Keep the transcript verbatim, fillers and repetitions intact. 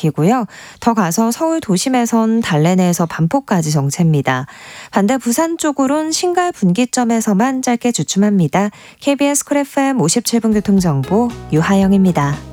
막히고요. 더 가서 서울 도심에선 달래내에서 반포까지 정체입니다. 반대 부산 쪽으론 신갈 분기점에서만 짧게 주춤합니다. 케이비에스 쿨 에프엠 오십칠 분 교통정보 유하영입니다.